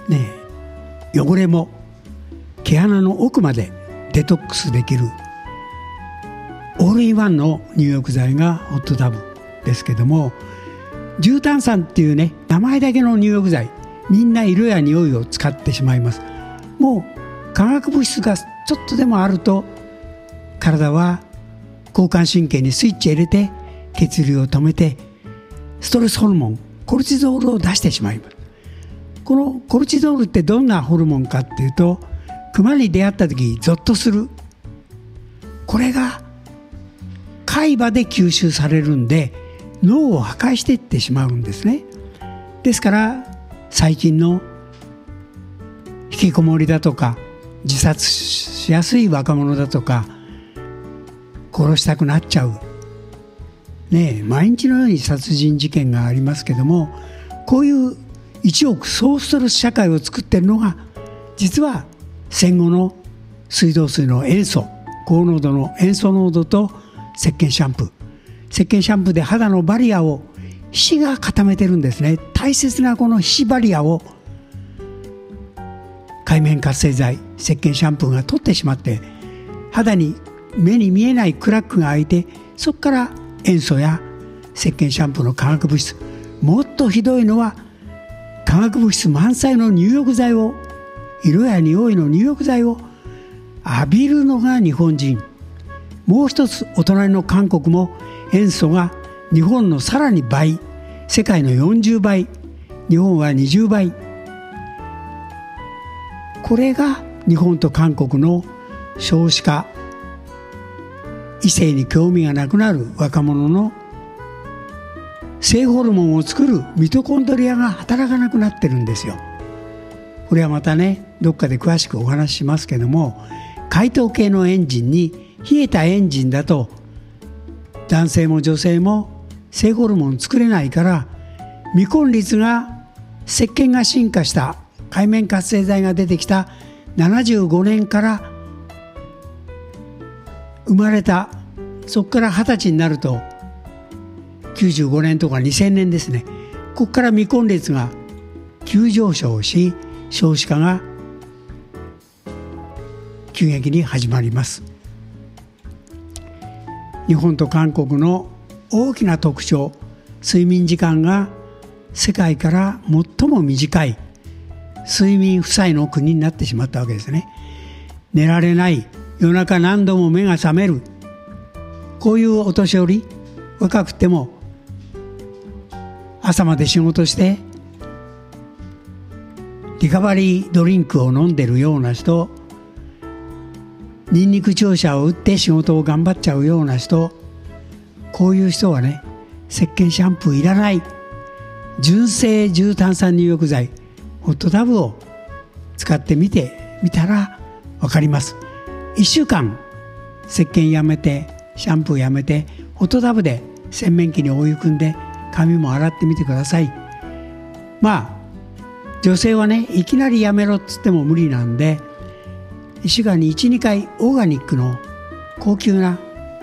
ね汚れも毛穴の奥までデトックスできるオールインワンの入浴剤がホットタブですけども、重炭酸っていうね名前だけの入浴剤、みんな色や匂いを使ってしまいます。もう化学物質がちょっとでもあると体は交感神経にスイッチを入れて血流を止めてストレスホルモンコルチゾールを出してしまいます。このコルチゾールってどんなホルモンかっていうと、熊に出会った時ゾッとする、これが海馬で吸収されるんで脳を破壊していってしまうんですね。ですから最近の引きこもりだとか自殺しやすい若者だとか殺したくなっちゃう、毎日のように殺人事件がありますけども、こういう一億総ストレス社会を作っているのが実は戦後の水道水の塩素、高濃度の塩素濃度と石鹸シャンプーで肌のバリアを皮脂が固めてるんですね。大切なこの皮脂バリアを界面活性剤石鹸シャンプーが取ってしまって肌に目に見えないクラックが開いて、そこから塩素や石鹸シャンプーの化学物質、もっとひどいのは化学物質満載の入浴剤を、色や匂いの入浴剤を浴びるのが日本人。もう一つお隣の韓国も塩素が日本のさらに倍、世界の40倍、日本は20倍。これが日本と韓国の少子化、異性に興味がなくなる若者の性ホルモンを作るミトコンドリアが働かなくなってるんですよ。これはまたねどっかで詳しくお話ししますけども、解凍系のエンジンに冷えたエンジンだと男性も女性も性ホルモン作れないから、未婚率が石鹸が進化した界面活性剤が出てきた75年から生まれた、そこから20歳になると95年とか2000年ですね、ここから未婚率が急上昇し少子化が急激に始まります。日本と韓国の大きな特徴、睡眠時間が世界から最も短い睡眠負債の国になってしまったわけですね。寝られない、夜中何度も目が覚める、こういうお年寄り、若くても朝まで仕事してリカバリードリンクを飲んでるような人、ニンニク注射を打って仕事を頑張っちゃうような人、こういう人はね石鹸シャンプーいらない、純正重炭酸入浴剤ホットタブを使ってみてみたら分かります。1週間石鹸やめてシャンプーやめてホットタブで洗面器にお湯汲んで髪も洗ってみてください。まあ女性はねいきなりやめろっつっても無理なんで、1週間に 1,2 回オーガニックの高級な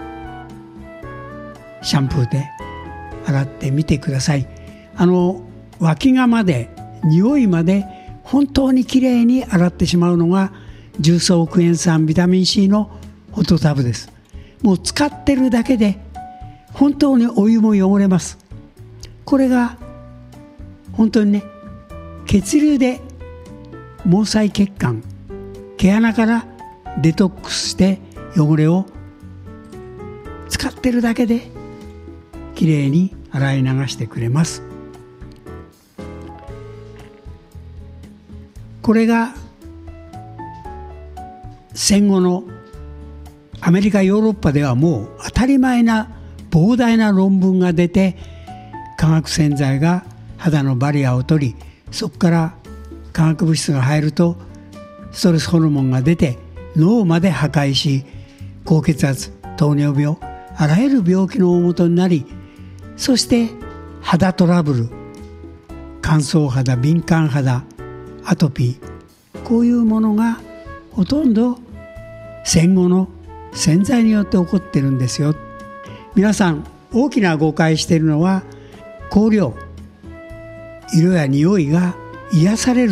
シャンプーで洗ってみてください。脇がまで匂いまで本当にきれいに洗ってしまうのが重曹クエン酸ビタミン C のホットタブです。もう使ってるだけで本当にお湯も汚れます。これが本当にね血流で毛細血管、毛穴からデトックスして汚れを使ってるだけできれいに洗い流してくれます。これが戦後のアメリカヨーロッパではもう当たり前な膨大な論文が出て、化学洗剤が肌のバリアを取り、そこから化学物質が入るとストレスホルモンが出て脳まで破壊し、高血圧、糖尿病、あらゆる病気の大元になり、そして肌トラブル、乾燥肌、敏感肌、アトピー、こういうものがほとんど戦後の洗剤によって起こってるんですよ。皆さん大きな誤解しているのは、香料、色や匂いが癒される